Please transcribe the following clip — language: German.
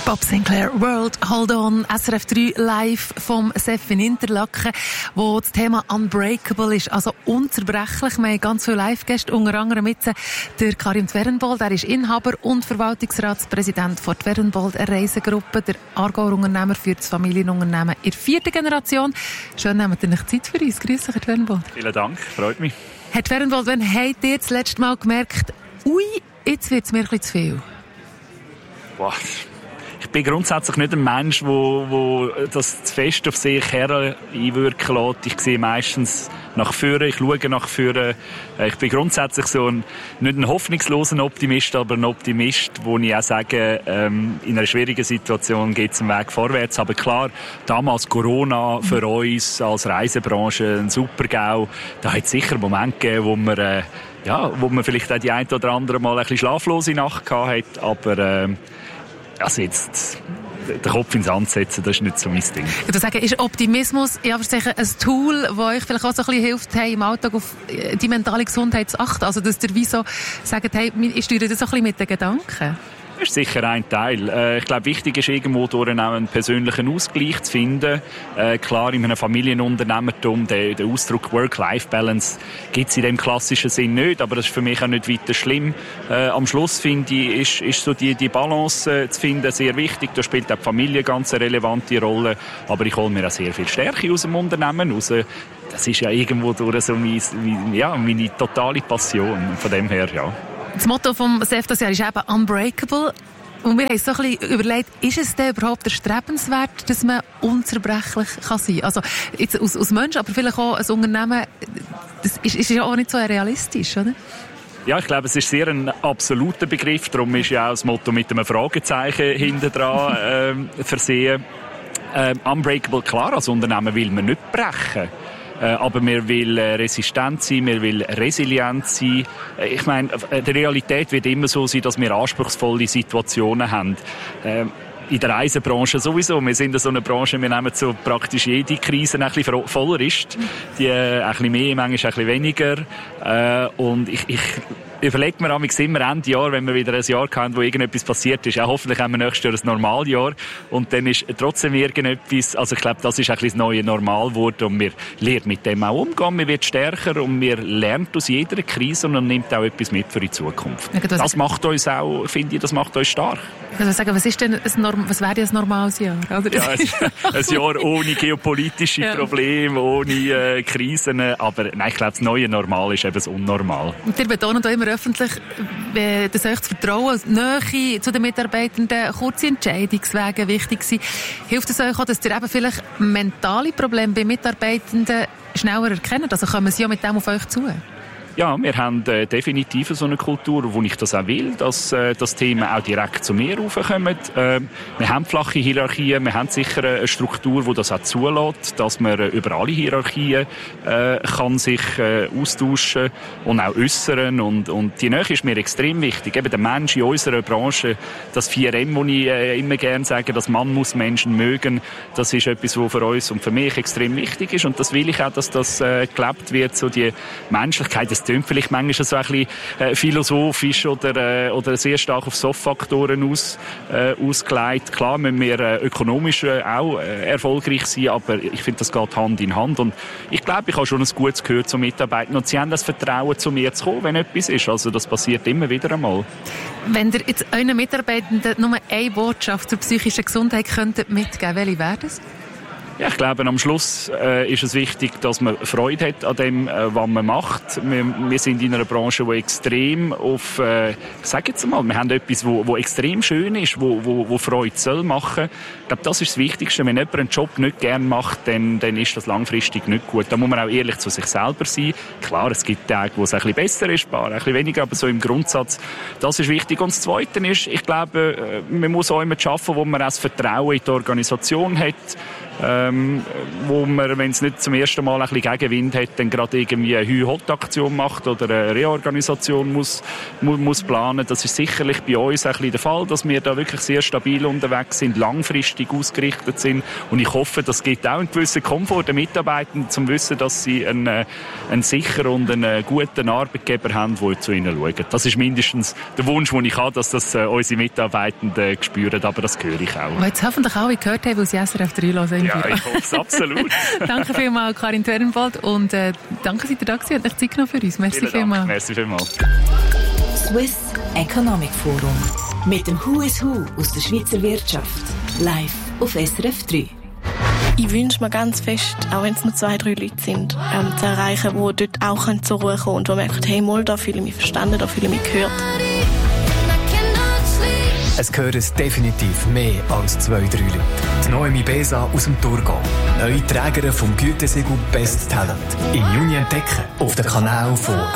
Bob Sinclair, World Hold On, SRF 3 live vom SEF in Interlaken, wo das Thema Unbreakable ist, also unzerbrechlich. Wir haben ganz viele Live-Gäste, unter anderem mit der Karim Twerenbold, er ist Inhaber und Verwaltungsratspräsident von Twerenbold Reisegruppe, der Aargauer Unternehmer für das Familienunternehmen in der 4. Generation. Schön, nehmt ihr euch Zeit für uns. Grüß euch, Herr Twerenbold. Vielen Dank, freut mich. Herr Twerenbold, wann habt ihr das letzte Mal gemerkt, ui, jetzt wird es mir ein bisschen zu viel? Wow. Ich bin grundsätzlich nicht ein Mensch, wo das zu fest auf sich her einwirken lässt. Ich sehe meistens nach vorne, ich schaue nach vorne. Ich bin grundsätzlich nicht ein hoffnungsloser Optimist, aber ein Optimist, wo ich auch sage, in einer schwierigen Situation geht es einen Weg vorwärts. Aber klar, damals Corona für uns als Reisebranche ein Super-GAU. Da hat es sicher Momente gegeben, wo man vielleicht auch die ein oder andere Mal ein bisschen schlaflose Nacht gehabt hat. Aber also jetzt den Kopf ins Sand setzen, das ist nicht so mein Ding. Ich würde sagen, ist Optimismus ein Tool, das euch vielleicht auch so ein bisschen hilft, hey, im Alltag auf die mentale Gesundheit zu achten? Also, dass ihr wie so sagt, hey, ich steuere das so ein bisschen mit den Gedanken? Das ist sicher ein Teil. Ich glaube, wichtig ist irgendwo durch einen persönlichen Ausgleich zu finden. Klar, in einem Familienunternehmertum, der Ausdruck Work-Life-Balance gibt es in dem klassischen Sinn nicht, aber das ist für mich auch nicht weiter schlimm. Am Schluss, finde ich, ist so die Balance zu finden sehr wichtig. Da spielt auch die Familie ganz eine relevante Rolle, aber ich hole mir auch sehr viel Stärke aus dem Unternehmen raus. Das ist ja irgendwo durch so meine totale Passion. Von dem her, ja. Das Motto vom SEF das Jahr ist eben Unbreakable. Und wir haben so ein bisschen überlegt, ist es denn überhaupt erstrebenswert, dass man unzerbrechlich kann sein kann? Also jetzt als Mensch, aber vielleicht auch als Unternehmen, das ist ja auch nicht so realistisch, oder? Ja, ich glaube, es ist sehr ein absoluter Begriff. Darum ist ja auch das Motto mit einem Fragezeichen hinten dran versehen. Unbreakable, klar, als Unternehmen will man nicht brechen. Aber wir will resistent sein, wir will resilient sein. Ich meine, die Realität wird immer so sein, dass wir anspruchsvolle Situationen haben. In der Reisebranche sowieso. Wir sind so eine Branche, wir nehmen so praktisch jede Krise ein bisschen voller ist. Die ein bisschen mehr, manchmal ein bisschen weniger. Und ich überlegt mir immer Ende Jahr, wenn wir wieder ein Jahr haben, wo irgendetwas passiert ist. Ja, hoffentlich haben wir nächstes Jahr ein Normaljahr. Und dann ist trotzdem irgendetwas, also ich glaube, das ist ein bisschen das neue Normal geworden. Und wir lernen mit dem auch umgehen. Man wird stärker und wir lernen aus jeder Krise und nimmt auch etwas mit für die Zukunft. Das macht uns auch, finde ich, das macht uns stark. Ich würde sagen, was wäre denn ein normales Jahr? Oder? Ja, ein Jahr ohne geopolitische Probleme, ohne Krisen. Aber nein, ich glaube, das neue Normal ist eben das Unnormal. Und ihr betont auch immer öffentlich, dass euch das Vertrauen, die Nähe zu den Mitarbeitenden, kurze Entscheidungswege wichtig sind. Hilft es euch auch, dass ihr eben vielleicht mentale Probleme bei Mitarbeitenden schneller erkennt? Also kommen sie ja mit dem auf euch zu? Ja, wir haben definitiv so eine Kultur, wo ich das auch will, dass das Thema auch direkt zu mir raufkommt. Wir haben flache Hierarchien, wir haben sicher eine Struktur, die das auch zulässt, dass man über alle Hierarchien kann sich austauschen und auch äußern. Und die Nähe ist mir extrem wichtig. Eben der Mensch in unserer Branche, das 4M, wo ich immer gerne sage, dass man muss Menschen mögen, das ist etwas, was für uns und für mich extrem wichtig ist. Und das will ich auch, dass das gelebt wird, so die Menschlichkeit. Das klingt vielleicht manchmal so ein bisschen philosophisch oder sehr stark auf Soft-Faktoren ausgelegt. Klar müssen wir ökonomisch auch erfolgreich sein, aber ich finde, das geht Hand in Hand. Und ich glaube, ich habe schon ein gutes Gehör zu Mitarbeitern und sie haben das Vertrauen, zu mir zu kommen, wenn etwas ist. Also das passiert immer wieder einmal. Wenn ihr jetzt euren Mitarbeitenden nur eine Botschaft zur psychischen Gesundheit könntet mitgeben, welche wäre das? Ja, ich glaube, am Schluss ist es wichtig, dass man Freude hat an dem, was man macht. Wir sind in einer Branche, die extrem auf, ich sage jetzt mal, wir haben etwas, wo extrem schön ist, wo Freude soll machen. Ich glaube, das ist das Wichtigste. Wenn jemand einen Job nicht gerne macht, dann ist das langfristig nicht gut. Da muss man auch ehrlich zu sich selber sein. Klar, es gibt Tage, wo es ein bisschen besser ist, ein bisschen weniger, aber so im Grundsatz, das ist wichtig. Und das Zweite ist, ich glaube, man muss auch immer schaffen, wo man auch das Vertrauen in die Organisation hat. wo man, wenn es nicht zum ersten Mal ein bisschen Gegenwind hat, dann gerade irgendwie eine Hü-Hot-Aktion macht oder eine Reorganisation muss planen. Das ist sicherlich bei uns ein bisschen der Fall, dass wir da wirklich sehr stabil unterwegs sind, langfristig ausgerichtet sind. Und ich hoffe, das gibt auch einen gewissen Komfort den Mitarbeitenden, zum Wissen, dass sie einen sicheren und einen guten Arbeitgeber haben, der zu ihnen schaut. Das ist mindestens der Wunsch, den ich habe, dass das unsere Mitarbeitenden spüren, aber das höre ich auch. Und jetzt hoffentlich alle gehört haben, weil sie SRF 3 hören. Ja, ich hoffe es absolut. Danke vielmals, Karin Törnwald, und danke, dass ihr da gewesen und euch Zeit genommen für uns. Merci vielmals. Merci vielmals. Swiss Economic Forum mit dem Who is Who aus der Schweizer Wirtschaft. Live auf SRF 3. Ich wünsche mir ganz fest, auch wenn es nur 2-3 Leute sind, zu erreichen, die dort auch zur Ruhe kommen und die merken, hey, mal, da fühle ich mich verstanden, da fühle ich mich gehört. Es gehören definitiv mehr als 2-3 Leute. Die Noemi Besa aus dem Thurgau. Neue Trägerin vom Gütesiegel Best Talent. Im Juni entdecken auf dem Kanal von